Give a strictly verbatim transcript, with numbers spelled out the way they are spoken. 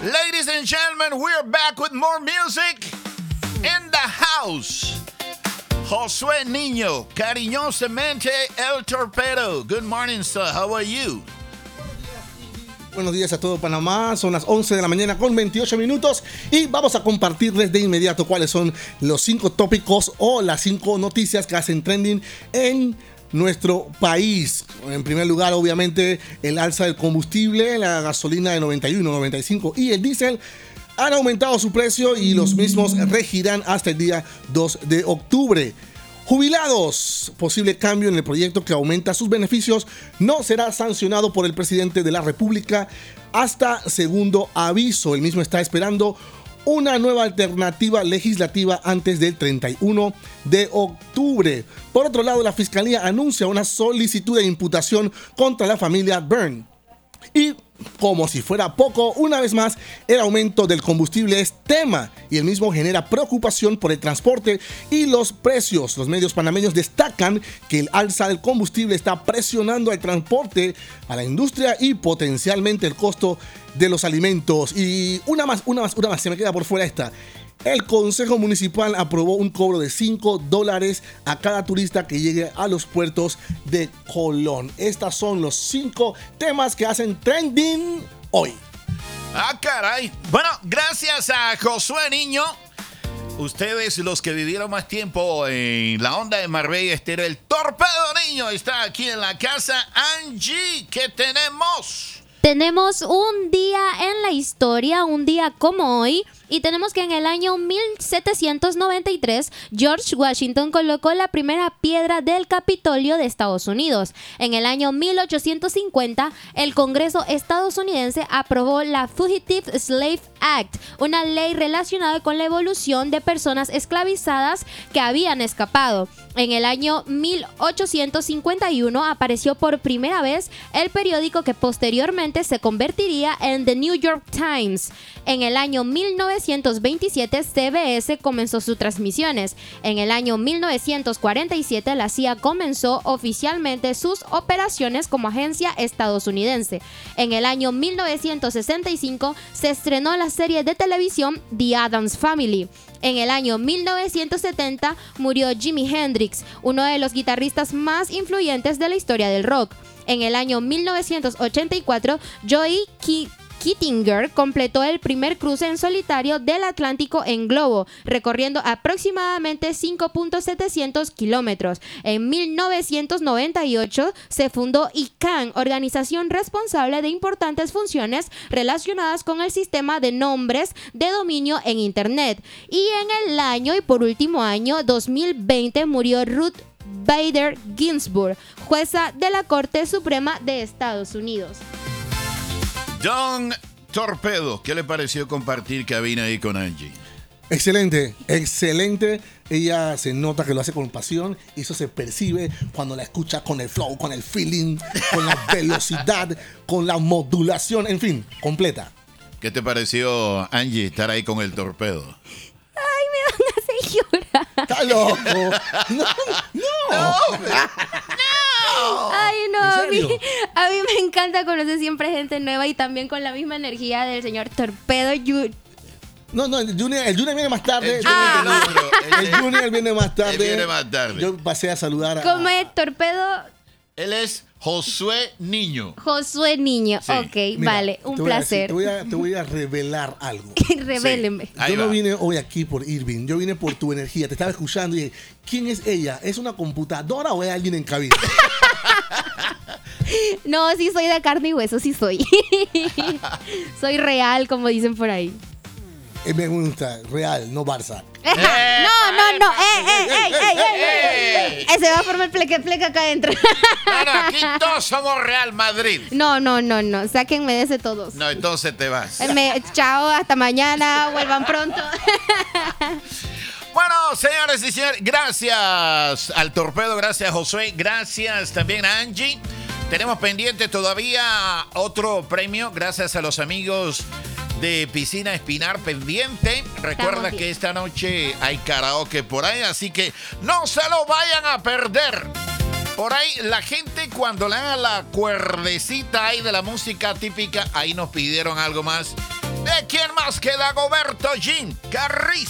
Ladies and gentlemen, we're back with more music in the house. Josué Niño, cariñosamente El Torpedo. Good morning, sir. How are you? Buenos días a todo Panamá, son las once de la mañana con veintiocho minutos y vamos a compartirles de inmediato cuáles son los cinco tópicos o las cinco noticias que hacen trending en nuestro país. En primer lugar, obviamente, el alza del combustible, la gasolina de noventa y uno, noventa y cinco y el diésel han aumentado su precio y los mismos regirán hasta el día dos de octubre. Jubilados, posible cambio en el proyecto que aumenta sus beneficios, no será sancionado por el presidente de la República hasta segundo aviso. El mismo está esperando una nueva alternativa legislativa antes del treinta y uno de octubre. Por otro lado, la Fiscalía anuncia una solicitud de imputación contra la familia Byrne. Y como si fuera poco, una vez más, el aumento del combustible es tema y el mismo genera preocupación por el transporte y los precios. Los medios panameños destacan que el alza del combustible está presionando al transporte, a la industria y potencialmente el costo de los alimentos. Y una más, una más, una más, se me queda por fuera esta. El Consejo Municipal aprobó un cobro de cinco dólares a cada turista que llegue a los puertos de Colón. Estos son los cinco temas que hacen trending hoy. Ah, caray. Bueno, gracias a Josué Niño. Ustedes, los que vivieron más tiempo en la onda de Marbella Estéreo, el Torpedo Niño está aquí en la casa. Angie, ¿qué tenemos? Tenemos un día en la historia, un día como hoy, y tenemos que en el año mil setecientos noventa y tres, George Washington colocó la primera piedra del Capitolio de Estados Unidos. En el año mil ochocientos cincuenta, el Congreso estadounidense aprobó la Fugitive Slave Act, una ley relacionada con la evolución de personas esclavizadas que habían escapado. En el año mil ochocientos cincuenta y uno apareció por primera vez el periódico que posteriormente se convertiría en The New York Times. En el año mil novecientos veintisiete, C B S comenzó sus transmisiones. En el año mil novecientos cuarenta y siete, la C I A comenzó oficialmente sus operaciones como agencia estadounidense. En el año mil novecientos sesenta y cinco, se estrenó la serie de televisión The Addams Family. En el año mil novecientos setenta murió Jimi Hendrix, uno de los guitarristas más influyentes de la historia del rock. En el año mil novecientos ochenta y cuatro, Joey Ki- Kittinger completó el primer cruce en solitario del Atlántico en globo, recorriendo aproximadamente cinco mil setecientos kilómetros. En mil novecientos noventa y ocho se fundó I C A N, organización responsable de importantes funciones relacionadas con el sistema de nombres de dominio en Internet. Y en el año, y por último año, dos mil veinte, murió Ruth Bader Ginsburg, jueza de la Corte Suprema de Estados Unidos. Don Torpedo, ¿qué le pareció compartir cabina ahí con Angie? Excelente, excelente. Ella se nota que lo hace con pasión y eso se percibe cuando la escucha con el flow, con el feeling, con la velocidad, con la modulación, en fin, completa. ¿Qué te pareció, Angie, estar ahí con el Torpedo? Ay, me van a hacer llorar. ¡Está loco! ¡No! ¡No! ¡No! Ay, no, a mí, serio? a mí me encanta conocer siempre gente nueva y también con la misma energía del señor Torpedo. Yu- No, no, el Junior, el Junior viene más tarde. El Yo Junior, no entendí. el otro, El Junior viene más tarde. Él viene más tarde. Yo pasé a saludar a... ¿Cómo es Torpedo? Él es Josué Niño. Josué Niño. Sí. Ok, Mira, vale, un te voy a decir- placer. te, voy a, te voy a revelar algo. Revéleme. Sí. Ahí Yo no va. vine hoy aquí por Irving, yo vine por tu energía. Te estaba escuchando y dije, ¿quién es ella? ¿Es una computadora o es alguien en cabina? No, sí soy de carne y hueso, sí soy. Soy real, como dicen por ahí. Eh, me gusta, real, no Barça. No, no, no. ¡Ey, ey, ey, ey, ey, ey! Se va a formar pleque, pleque acá adentro. No, no, aquí todos somos Real Madrid. No, no, no, no. Sáquenme de ese todos. No, entonces te vas. Eh, me- chao, hasta mañana. Vuelvan pronto. Bueno, señores y señores, gracias al Torpedo, gracias a Josué, gracias también a Angie. Tenemos pendiente todavía otro premio, gracias a los amigos de Piscina Espinar pendiente. Recuerda Estamos que bien. esta noche hay karaoke por ahí, así que no se lo vayan a perder. Por ahí, la gente cuando le haga la cuerdecita ahí de la música típica, ahí nos pidieron algo más. ¿De quién más queda Dagoberto Jean Carrizo?